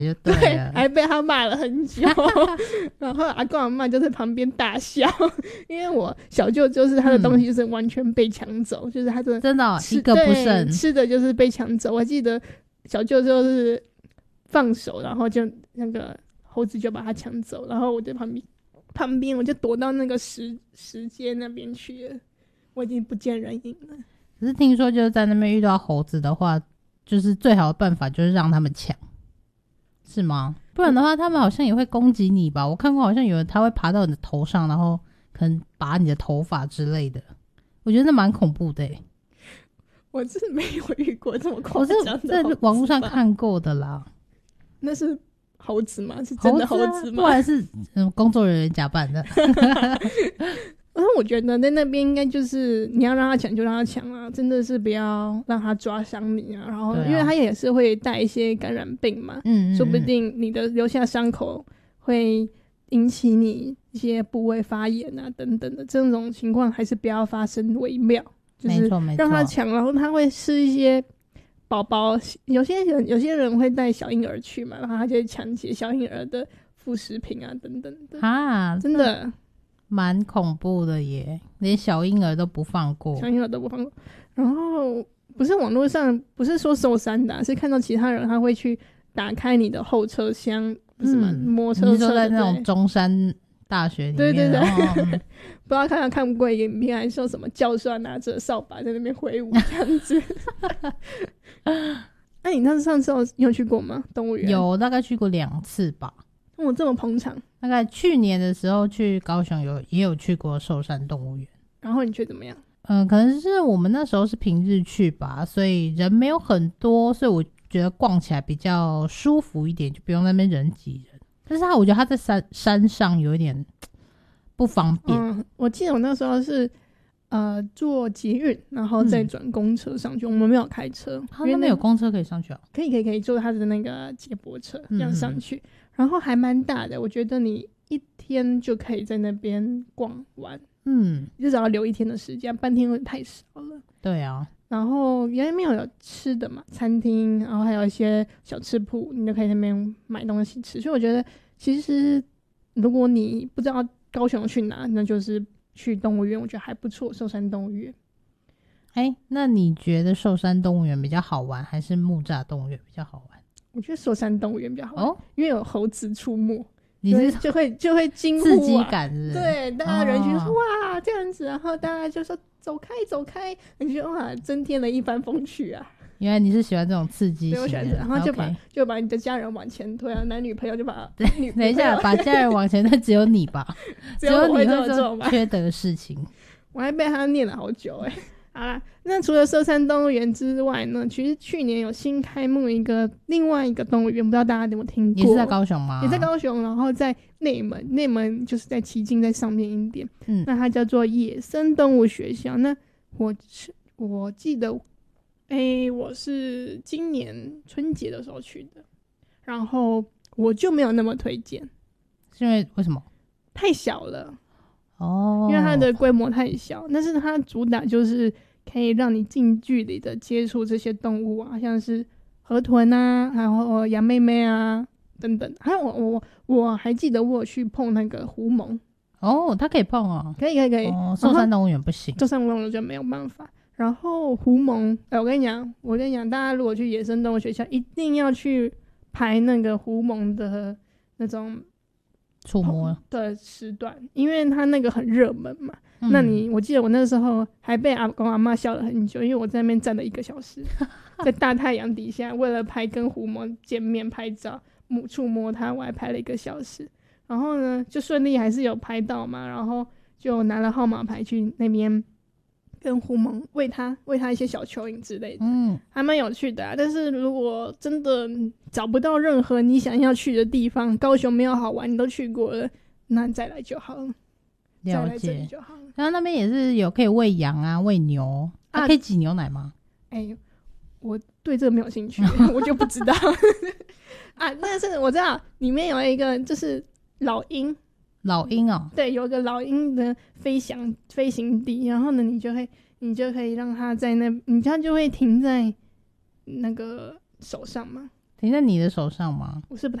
就对了， 还被他骂了很久。然后阿公阿嬷就在旁边大笑，因为我小舅就是他的东西就是完全被抢走，就是他的真的一个不剩， 吃的就是被抢走。我还记得小舅就是放手，然后就那个猴子就把他抢走，然后我在旁边我就躲到那个石阶那边去了，我已经不见人影了。 可是听说就是在那边遇到猴子的话，就是最好的办法就是让他们抢，是吗？不然的话他们好像也会攻击你吧，我看过好像有人他会爬到你的头上，然后可能拔你的头发之类的，我觉得那蛮恐怖的欸。 我是没有遇过这么夸张的， 我是在网络上看过的啦。 那是猴子吗？是真的猴子吗？ 不然是工作人员假扮的。 然后我觉得在那边应该就是你要让他抢就让他抢啊，真的是不要让他抓伤你啊。然后因为他也是会带一些感染病嘛，说不定你的留下伤口会引起你一些部位发炎啊等等的，这种情况还是不要发生为妙。就是让他抢，然后他会吃一些宝宝，有些人会带小婴儿去嘛，然后他就会抢劫小婴儿的副食品啊等等的啊，真的蛮恐怖的耶，连小婴儿都不放过， 然后不是网络上不是说寿山的是看到其他人他会去打开你的后车厢，不是吗？摩托车， 你说在那种中山大学里面， 对不知道看不过一个影片，还说什么教授拿着扫把在那边挥舞这样子。你那上次有去过吗？动物园有，大概去过2次吧。 这么捧场。 大概去年的时候去高雄也有去过寿山动物园。 然后你觉得怎么样？ 可能是我们那时候是平日去吧，所以人没有很多，所以我觉得逛起来比较舒服一点，就不用在那边人挤人。但是我觉得他在山上有一点不方便。 我记得我那时候是坐捷运，然后再转公车上去。我们没有开车， 他那边有公车可以上去啊？ 可以坐他的那个接驳车这样上去。然后还蛮大的，我觉得你一天就可以在那边逛完。至少要留1天的时间，半天会太少了。 对啊。 然后原来没有吃的嘛，餐厅，然后还有一些小吃铺，你就可以在那边买东西吃。所以我觉得其实如果你不知道高雄去哪，那就是去动物园，我觉得还不错，寿山动物园。 那你觉得寿山动物园比较好玩，还是木栅动物园比较好玩？ 我觉得寿山动物园比较好玩，因为有猴子出没， 你是就会惊呼、 刺激感是不是？ 对，大家人群说、哇这样子，然后大家就说走开走开，你觉得哇增添了一番风趣啊。 原来你是喜欢这种刺激型的， 然后就把你的家人往前推啊，男女朋友就把等一下把家人往前推，只有你吧？只有你会做缺德的事情。 我还被他念了好久好啦，那除了寿山动物园之外呢，其实去年有新开幕另外一个动物园，不知道大家有没有听过？ 也是在高雄吗？ 也在高雄，然后在内门就是在旗津在上面一点。那它叫做野生动物学校。那我记得我是今年春节的时候去的，然后我就没有那么推荐。 是因为为什么？ 太小了因为它的规模太小，但是它主打就是可以让你近距离的接触这些动物啊，像是河豚啊，然后羊妹妹啊等等。还有我还记得我有去碰那个狐獴。 它可以碰哦。 可以寿山动物园不行， 寿山动物园就没有办法。然后狐獴我跟你讲大家如果去野生动物学校一定要去排那个狐獴的那种触摸的时段，因为它那个很热门嘛。那我记得我那时候还被阿公阿嬷笑了很久，因为我在那边站了1个小时在大太阳底下，为了拍跟狐獴见面拍照触摸它，我还拍了1个小时。然后呢就顺利还是有拍到嘛，然后就拿了号码牌去那边跟狐獴喂它一些小蚯蚓之类的，还蛮有趣的啊。但是如果真的找不到任何你想要去的地方，高雄没有好玩，你都去过了，那你再来就好了。 了解就好了。然后那边也是有可以喂羊啊，喂牛可以挤牛奶吗？ 我对这个没有兴趣我就不知道但是我知道里面有一个就是老鹰对，有一个老鹰的飞行地，然后呢你就可以让它在它就会停在那个手上嘛。 停在你的手上吗？ 我是不